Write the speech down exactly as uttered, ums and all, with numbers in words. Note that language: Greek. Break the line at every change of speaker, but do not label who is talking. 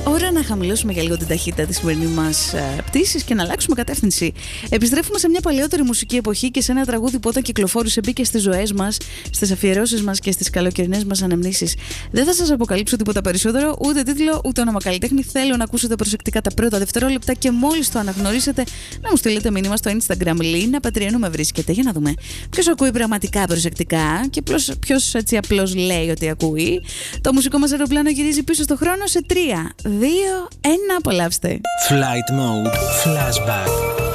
Ώρα να χαμηλώσουμε για λίγο την ταχύτητα της σημερινής μας ε, πτήσης και να αλλάξουμε κατεύθυνση. Επιστρέφουμε σε μια παλαιότερη μουσική εποχή και σε ένα τραγούδι που όταν κυκλοφόρησε μπήκε στις ζωές μας, στις αφιερώσεις μας και στις καλοκαιρινές μας αναμνήσεις. Δεν θα σας αποκαλύψω τίποτα περισσότερο, ούτε τίτλο, ούτε όνομα καλλιτέχνη. Θέλω να ακούσετε προσεκτικά τα πρώτα δευτερόλεπτα και μόλις το αναγνωρίσετε να μου στείλετε μήνυμα στο Instagram. Λίνα Πατριανού με βρίσκεται για να δούμε ποιος ακούει πραγματικά προσεκτικά και ποιος έτσι απλώς λέει ότι ακούει. Το μουσικό μας αεροπλάνο γυρίζει πίσω στο χρόνο σε τρία, δύο, ένα, απολαύστε.
Flight Mode Flashback.